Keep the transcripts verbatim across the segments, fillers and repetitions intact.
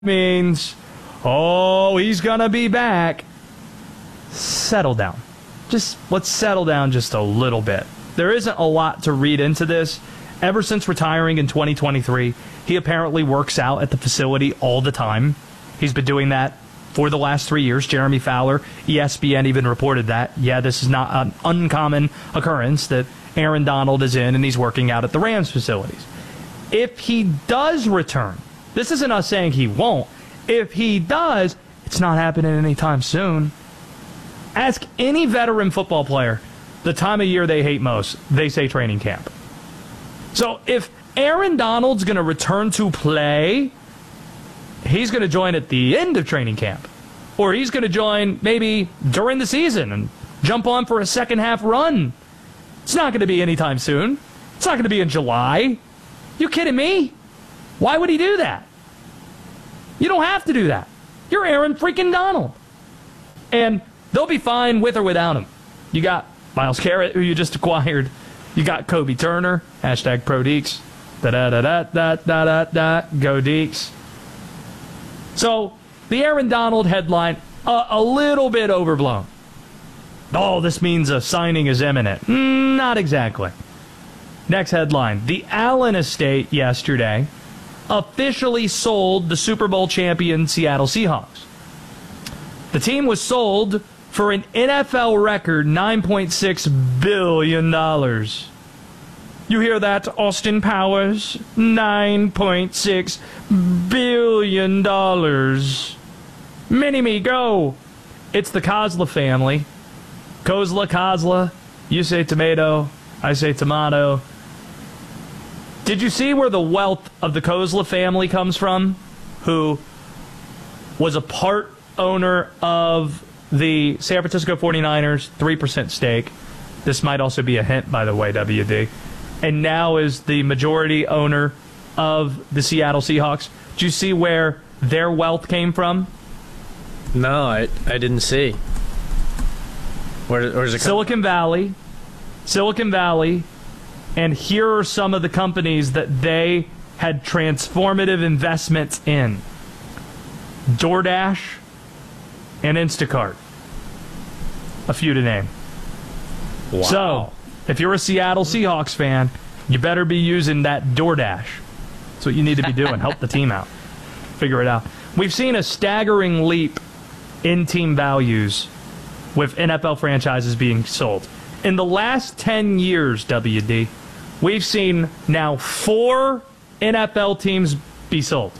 means, oh, he's going to be back. Settle down. Just let's settle down just a little bit. There isn't a lot to read into this. Ever since retiring in twenty twenty-three, he apparently works out at the facility all the time. He's been doing that for the last three years. Jeremy Fowler, E S P N even reported that. Yeah, this is not an uncommon occurrence that Aaron Donald is in and he's working out at the Rams facilities. If he does return, this isn't us saying he won't. If he does, it's not happening anytime soon. Ask any veteran football player the time of year they hate most. They say training camp. So if Aaron Donald's going to return to play, he's going to join at the end of training camp. Or he's going to join maybe during the season and jump on for a second half run. It's not going to be anytime soon. It's not going to be in July. You kidding me? Why would he do that? You don't have to do that. You're Aaron freaking Donald. And they'll be fine with or without him. You got Myles Garrett, who you just acquired. You got Kobe Turner. Hashtag Pro Deeks. Da-da-da-da-da-da-da-da. Go Deeks. So, the Aaron Donald headline, uh, a little bit overblown. Oh, this means a signing is imminent. Mm, not exactly. Next headline. The Allen estate yesterday officially sold the Super Bowl champion Seattle Seahawks. The team was sold for an N F L record nine point six billion dollars. You hear that, Austin Powers? nine point six billion dollars. Mini-me, go! It's the Kozla family. Kozla, Kozla. You say tomato, I say tomato. Did you see where the wealth of the Kozla family comes from? Who was a part owner of the San Francisco forty-niners, three percent stake. This might also be a hint, by the way, W D. And now is the majority owner of the Seattle Seahawks. Did you see where their wealth came from? No, I, I didn't see. Where, where's it come Silicon Valley. Silicon Valley. And here are some of the companies that they had transformative investments in. DoorDash and Instacart. A few to name. Wow. So, if you're a Seattle Seahawks fan, you better be using that DoorDash. That's what you need to be doing. Help the team out. Figure it out. We've seen a staggering leap in team values with N F L franchises being sold. In the last ten years, W D, we've seen now four N F L teams be sold.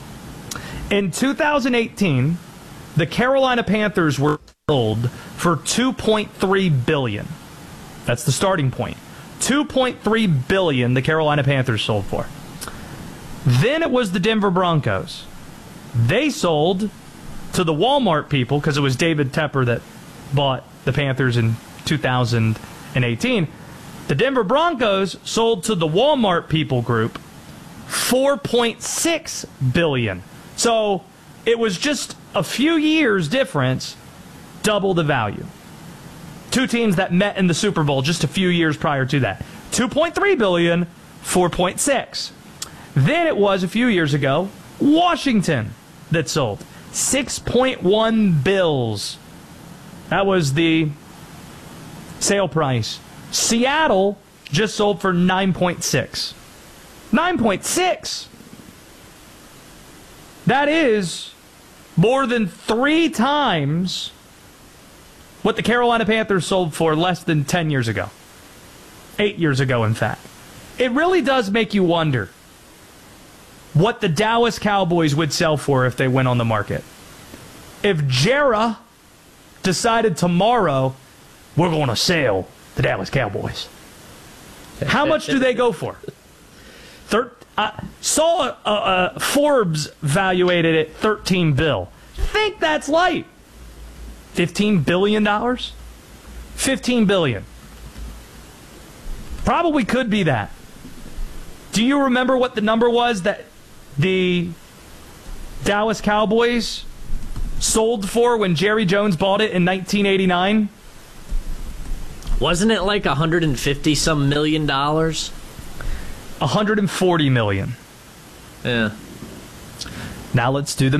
In two thousand eighteen, the Carolina Panthers were sold for two point three billion dollars. That's the starting point. two point three billion dollars the Carolina Panthers sold for. Then it was the Denver Broncos. They sold to the Walmart people, because it was David Tepper that bought the Panthers in two thousand eighteen. The Denver Broncos sold to the Walmart people group four point six billion dollars. So it was just a few years difference, double the value. Two teams that met in the Super Bowl just a few years prior to that. two point three billion dollars, four point six. Then it was a few years ago, Washington that sold. six point one bills. That was the sale price. Seattle just sold for nine point six. nine point six! That is more than three times what the Carolina Panthers sold for less than ten years ago. Eight years ago, in fact. It really does make you wonder what the Dallas Cowboys would sell for if they went on the market. If Jera decided tomorrow, we're going to sell the Dallas Cowboys, how much do they go for? Thir- I saw a, a, a Forbes valuated at thirteen bill. Think that's light. fifteen billion dollars? fifteen billion dollars. Probably could be that. Do you remember what the number was that the Dallas Cowboys sold for when Jerry Jones bought it in nineteen eighty-nine? Wasn't it like one hundred fifty some million dollars? one hundred forty million. Yeah. Now let's do the